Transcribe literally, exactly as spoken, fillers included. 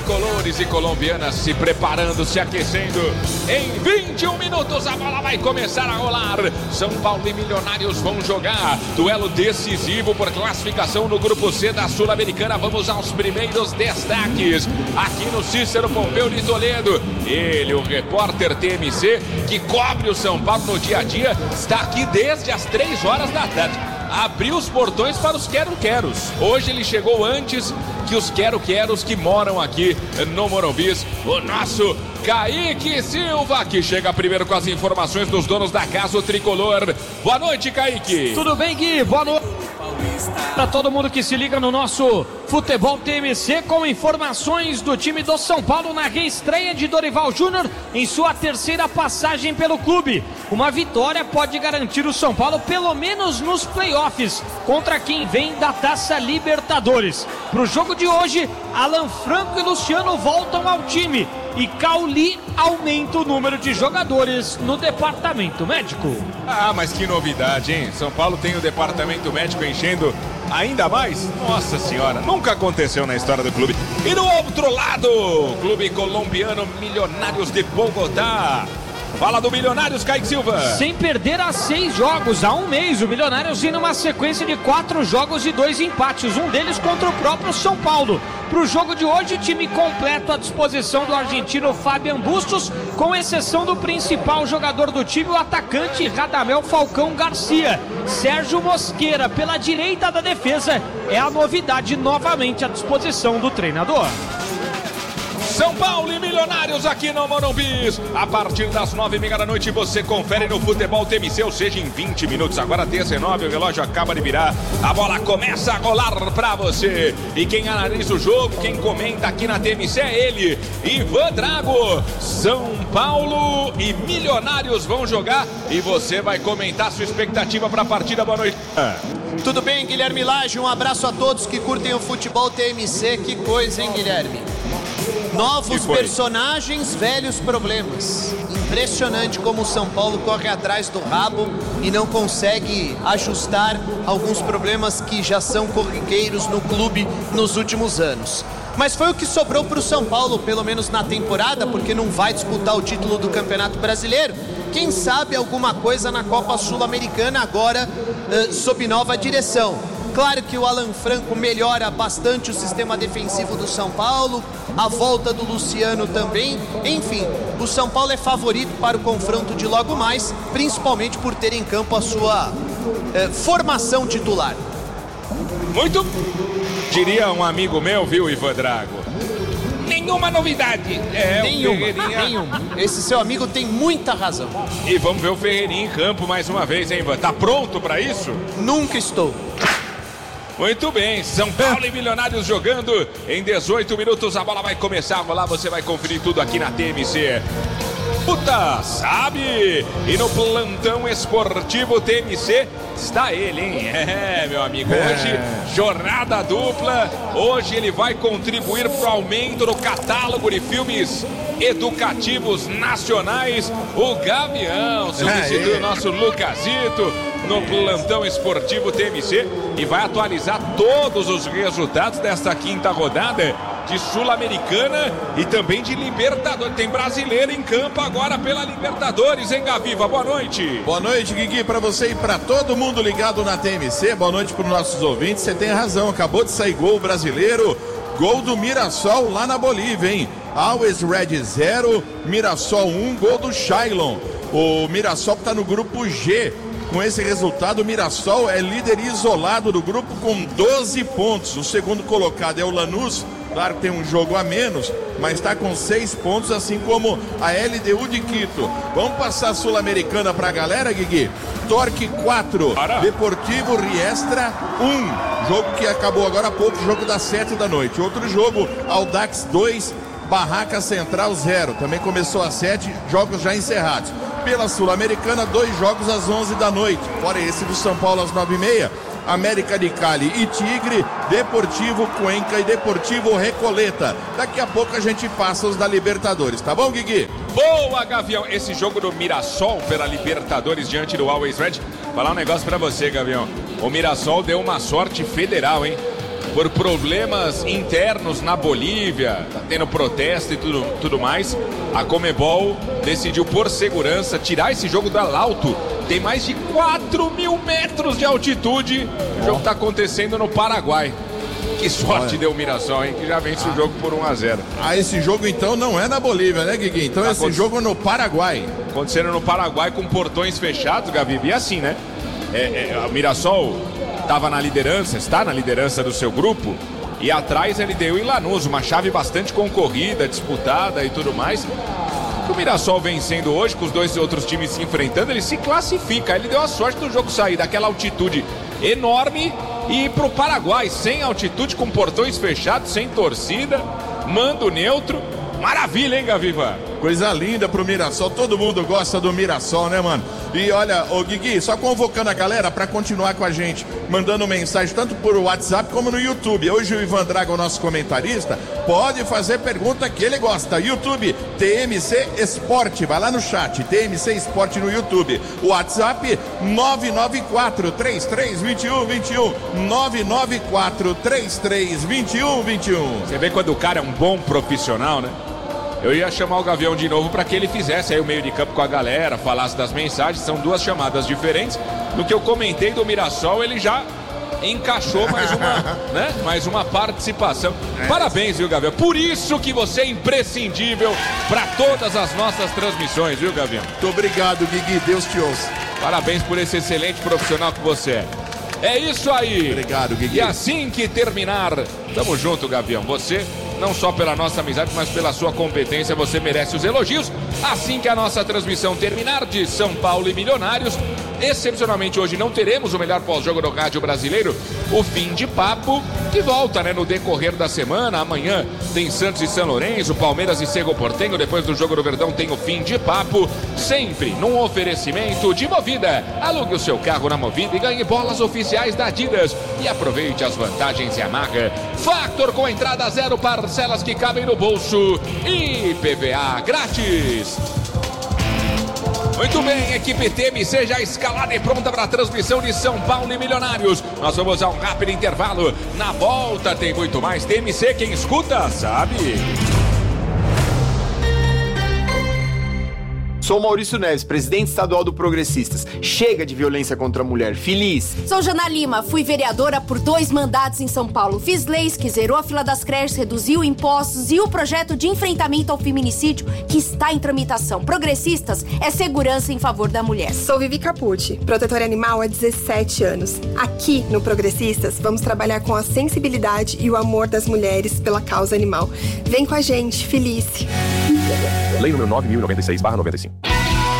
tricolores e colombianas se preparando, se aquecendo. Em vinte e um minutos a bola vai começar a rolar. São Paulo e Milionários vão jogar. Duelo decisivo por classificação no grupo C da Sul-Americana. Vamos aos primeiros destaques. Aqui no Cícero Pompeu de Toledo. Ele, o repórter T M C, que cobre o São Paulo no dia a dia, está aqui desde as três horas da tarde. Abriu os portões para os quero-queros. Hoje ele chegou antes que os quero-queros que moram aqui no Morumbi. O nosso Kaique Silva, que chega primeiro com as informações dos donos da casa, o Tricolor. Boa noite, Kaique. Tudo bem, Gui? Boa noite para todo mundo que se liga no nosso Futebol T M C com informações do time do São Paulo na reestreia de Dorival Júnior em sua terceira passagem pelo clube. Uma vitória pode garantir o São Paulo pelo menos nos playoffs contra quem vem da Taça Libertadores. Para o jogo de hoje, Alan Franco e Luciano voltam ao time e Cauli aumenta o número de jogadores no departamento médico. Ah, mas que novidade, hein? São Paulo tem o departamento médico enchendo ainda mais? Nossa senhora, nunca aconteceu na história do clube. E do outro lado, clube colombiano Milionários de Bogotá. Fala do Milionários, Kaique Silva. Sem perder a seis jogos há um mês, o Milionários vem numa sequência de quatro jogos e dois empates, um deles contra o próprio São Paulo. Para o jogo de hoje, time completo à disposição do argentino Fabian Bustos, com exceção do principal jogador do time, o atacante Radamel Falcão Garcia. Sérgio Mosqueira, pela direita da defesa, é a novidade novamente à disposição do treinador. São Paulo e Milionários aqui no Morumbi. A partir das nove e meia da noite você confere no Futebol T M C, ou seja, em vinte minutos. Agora dezenove, o relógio acaba de virar. A bola começa a rolar pra você. E quem analisa o jogo, quem comenta aqui na T M C é ele, Ivan Drago. São Paulo e Milionários vão jogar e você vai comentar sua expectativa pra partida. Boa noite. Tudo bem, Guilherme Lage? Um abraço a todos que curtem o Futebol T M C. Que coisa, hein, Guilherme? Novos personagens, velhos problemas. Impressionante como o São Paulo corre atrás do rabo e não consegue ajustar alguns problemas que já são corriqueiros no clube nos últimos anos. Mas foi o que sobrou para o São Paulo, pelo menos na temporada, porque não vai disputar o título do Campeonato Brasileiro. Quem sabe alguma coisa na Copa Sul-Americana agora, uh, sob nova direção. Claro que o Alan Franco melhora bastante o sistema defensivo do São Paulo, a volta do Luciano também. Enfim, o São Paulo é favorito para o confronto de logo mais, principalmente por ter em campo a sua eh, formação titular. Muito, diria um amigo meu, viu, Ivan Drago? Nenhuma novidade. É, nenhuma, o Ferreirinha... nenhuma. Esse seu amigo tem muita razão. E vamos ver o Ferreirinha em campo mais uma vez, hein, Ivan? Tá pronto para isso? Nunca estou. Muito bem, São Paulo e Milionários jogando. Em dezoito minutos a bola vai começar a rolar. Você vai conferir tudo aqui na T M C. Puta, sabe? E no plantão esportivo T M C está ele, hein? É, meu amigo, hoje jornada dupla. Hoje ele vai contribuir para o aumento do catálogo de filmes educativos nacionais. O Gavião substitui o nosso Lucasito no plantão esportivo T M C e vai atualizar todos os resultados desta quinta rodada de Sul-Americana e também de Libertadores. Tem brasileiro em campo agora pela Libertadores, hein, Gaviva? Boa noite. Boa noite, Guigui, para você e para todo mundo ligado na T M C. Boa noite para os nossos ouvintes. Você tem razão, acabou de sair gol brasileiro. Gol do Mirassol lá na Bolívia, hein? Always Red zero, Mirassol um, gol do Shailon. O Mirassol está no grupo G. Com esse resultado, o Mirassol é líder isolado do grupo com doze pontos. O segundo colocado é o Lanús, claro que tem um jogo a menos, mas está com seis pontos, assim como a L D U de Quito. Vamos passar a Sul-Americana para a galera, Guigui? Torque quatro, Deportivo Riestra um. Jogo que acabou agora há pouco, jogo das sete da noite. Outro jogo, Audax dois, Barraca Central zero. Também começou às sete, jogos já encerrados. Pela Sul-Americana, dois jogos às onze da noite. Fora esse do São Paulo às nove e meia. América de Cali e Tigre, Deportivo Cuenca e Deportivo Recoleta. Daqui a pouco a gente passa os da Libertadores, tá bom, Guigui? Boa, Gavião. Esse jogo do Mirassol pela Libertadores diante do Always Red. Falar um negócio pra você, Gavião. O Mirassol deu uma sorte federal, hein? por problemas internos na Bolívia, tá tendo protesto e tudo, tudo mais, a Conmebol decidiu, por segurança, tirar esse jogo da Lauto. Tem mais de quatro mil metros de altitude. O jogo tá acontecendo no Paraguai. Que sorte Olha. deu o Mirassol, hein? Que já vence ah. o jogo por um a zero. Ah, esse jogo então não é na Bolívia, né, Guigui? Então tá esse aconte... jogo é no Paraguai. Acontecendo no Paraguai com portões fechados, Gavi. E assim, né? É, é, o Mirassol estava na liderança, está na liderança do seu grupo. E atrás ele deu em Lanús, uma chave bastante concorrida, disputada e tudo mais. O Mirassol vencendo hoje, com os dois outros times se enfrentando, ele se classifica. Ele deu a sorte do jogo sair daquela altitude enorme e ir pro Paraguai, sem altitude, com portões fechados, sem torcida, mando neutro. Maravilha, hein, Gaviva? Coisa linda pro Mirassol, todo mundo gosta do Mirassol, né, mano? E olha, ô Guigui, só convocando a galera pra continuar com a gente, mandando mensagem tanto por WhatsApp como no YouTube. Hoje o Ivan Draga, o nosso comentarista, pode fazer pergunta que ele gosta. YouTube, T M C Esporte, vai lá no chat, T M C Esporte no YouTube. O WhatsApp, nove nove quatro, três três dois um dois um, nove nove quatro, três três dois um dois um. Você vê quando o cara é um bom profissional, né? Eu ia chamar o Gavião de novo para que ele fizesse aí o meio de campo com a galera, falasse das mensagens. São duas chamadas diferentes. No que eu comentei do Mirassol, ele já encaixou mais uma, né? mais uma participação. Parabéns, viu, Gavião? Por isso que você é imprescindível para todas as nossas transmissões, viu, Gavião? Muito obrigado, Guigui. Deus te ouça. Parabéns por esse excelente profissional que você é. É isso aí. Obrigado, Guigui. E assim que terminar, tamo junto, Gavião. Você, não só pela nossa amizade, mas pela sua competência, você merece os elogios. Assim que a nossa transmissão terminar de São Paulo e Milionários, excepcionalmente hoje não teremos o melhor pós-jogo do rádio brasileiro, o Fim de Papo, que volta, né, no decorrer da semana. Amanhã tem Santos e São Lourenço, Palmeiras e Cerro Porteño. Depois do Jogo do Verdão tem o Fim de Papo, sempre num oferecimento de Movida. Alugue o seu carro na Movida e ganhe bolas oficiais da Adidas e aproveite as vantagens e a marca Factor com entrada zero, parcelas que cabem no bolso e I P V A grátis. Muito bem, equipe T M C já escalada e pronta para a transmissão de São Paulo e Milionários. Nós vamos a um rápido intervalo. Na volta tem muito mais T M C. Quem escuta sabe. Sou Maurício Neves, presidente estadual do Progressistas. Chega de violência contra a mulher. Feliz. Sou Jana Lima, fui vereadora por dois mandatos em São Paulo. Fiz leis que zerou a fila das creches, reduziu impostos e o projeto de enfrentamento ao feminicídio que está em tramitação. Progressistas é segurança em favor da mulher. Sou Vivi Capucci, protetora animal há dezessete anos. Aqui no Progressistas vamos trabalhar com a sensibilidade e o amor das mulheres pela causa animal. Vem com a gente, Feliz. Lei número nove mil e noventa e seis barra noventa e cinco.